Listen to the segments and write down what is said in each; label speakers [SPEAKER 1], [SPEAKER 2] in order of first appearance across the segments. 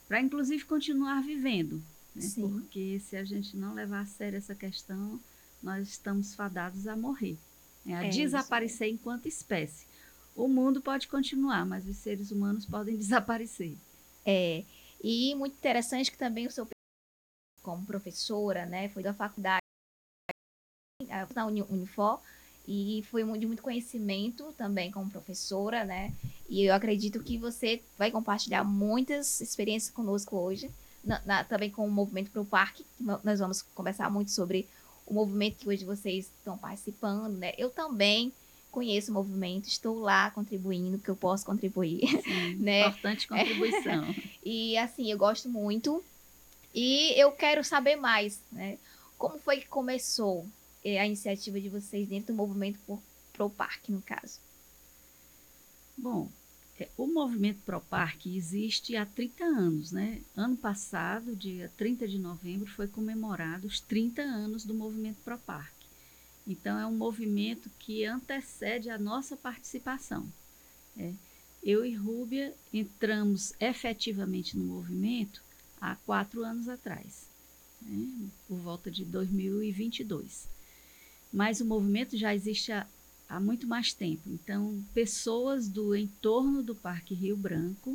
[SPEAKER 1] para inclusive continuar vivendo, né?
[SPEAKER 2] Sim.
[SPEAKER 1] Porque se a gente não levar a sério essa questão, nós estamos fadados a morrer, né? A
[SPEAKER 2] É isso.
[SPEAKER 1] desaparecer enquanto espécie. O mundo pode continuar, mas os seres humanos podem desaparecer.
[SPEAKER 2] E muito interessante que também o seu como professora, né, foi da faculdade na Unifor e foi de muito conhecimento também como professora, né? E eu acredito que você vai compartilhar muitas experiências conosco hoje, também com o Movimento para o Parque, que nós vamos conversar muito sobre o movimento que hoje vocês estão participando, né? Eu também conheço o movimento, estou lá contribuindo, que eu posso contribuir,
[SPEAKER 1] Sim,
[SPEAKER 2] né?
[SPEAKER 1] importante contribuição.
[SPEAKER 2] E assim, eu gosto muito e eu quero saber mais, né? Como foi que começou a iniciativa de vocês dentro do movimento pro parque, no caso?
[SPEAKER 1] Bom, o movimento ProParque existe há 30 anos, né? Ano passado, dia 30 de novembro, foi comemorado os 30 anos do movimento ProParque. Então, é um movimento que antecede a nossa participação. É. Eu e Rúbia entramos efetivamente no movimento há 4 anos atrás, né? Por volta de 2022. Mas o movimento já existe há muito mais tempo. Então, pessoas do entorno do Parque Rio Branco,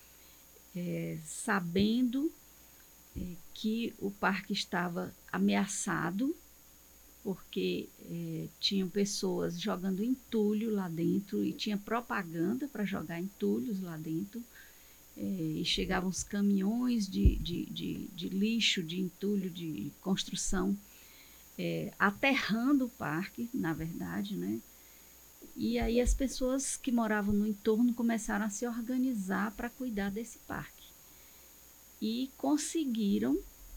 [SPEAKER 1] sabendo que o parque estava ameaçado, porque tinham pessoas jogando entulho lá dentro e tinha propaganda para jogar entulhos lá dentro. E chegavam os caminhões de lixo, de entulho, de construção, aterrando o parque, na verdade, né? E aí as pessoas que moravam no entorno começaram a se organizar para cuidar desse parque. E conseguiram,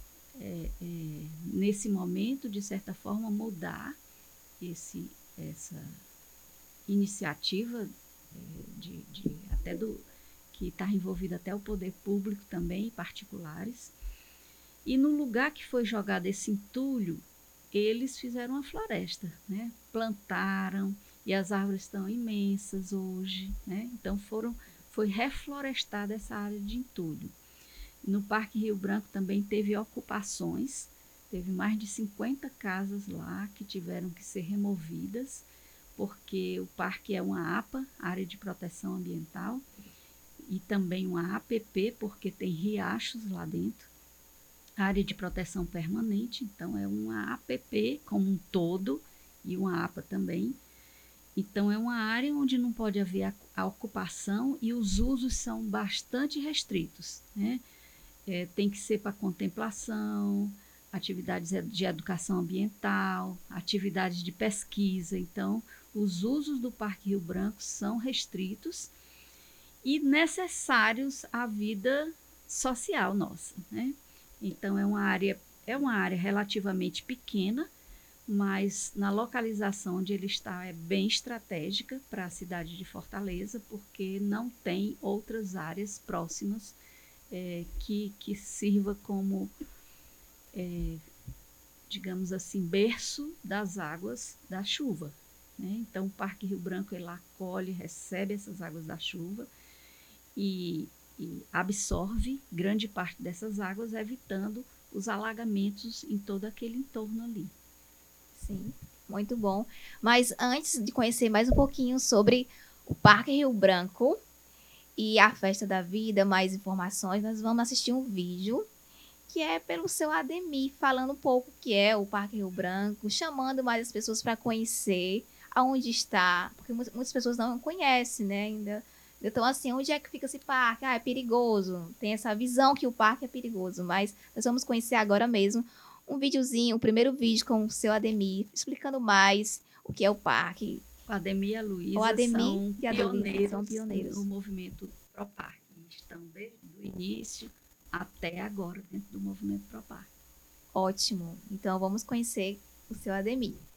[SPEAKER 1] nesse momento, de certa forma, mudar essa iniciativa até que está envolvida até o poder público também, particulares. E no lugar que foi jogado esse entulho, eles fizeram uma floresta, né? Plantaram, e as árvores estão imensas hoje, né? Então foi reflorestada essa área de entulho. No Parque Rio Branco também teve ocupações, teve mais de 50 casas lá que tiveram que ser removidas, porque o parque é uma APA, Área de Proteção Ambiental, e também uma APP, porque tem riachos lá dentro. Área de proteção permanente, então é uma APP como um todo e uma APA também. Então é uma área onde não pode haver a ocupação e os usos são bastante restritos, né? Tem que ser para contemplação, atividades de educação ambiental, atividades de pesquisa. Então, os usos do Parque Rio Branco são restritos e necessários à vida social nossa, né? Então, é uma área relativamente pequena, mas na localização onde ele está é bem estratégica para a cidade de Fortaleza, porque não tem outras áreas próximas que sirva como, digamos assim, berço das águas da chuva, né? Então, o Parque Rio Branco ele acolhe, recebe essas águas da chuva e absorve grande parte dessas águas, evitando os alagamentos em todo aquele entorno ali.
[SPEAKER 2] Sim, muito bom. Mas antes de conhecer mais um pouquinho sobre o Parque Rio Branco e a Festa da Vida, mais informações, nós vamos assistir um vídeo que é pelo seu Ademir, falando um pouco o que é o Parque Rio Branco, chamando mais as pessoas para conhecer aonde está, porque muitas pessoas não conhecem, né, ainda. Então, assim, onde é que fica esse parque? Ah, é perigoso. Tem essa visão que o parque é perigoso, mas nós vamos conhecer agora mesmo um videozinho, o primeiro vídeo com o seu Ademir, explicando mais o que é o parque.
[SPEAKER 1] O Ademir e a
[SPEAKER 2] O
[SPEAKER 1] Luísa
[SPEAKER 2] Ademir
[SPEAKER 1] são
[SPEAKER 2] e a Luísa são
[SPEAKER 1] pioneiros no
[SPEAKER 2] pioneiros.
[SPEAKER 1] movimento ProParque. Estão desde o início até agora dentro do movimento ProParque.
[SPEAKER 2] Ótimo. Então, vamos conhecer o seu Ademir.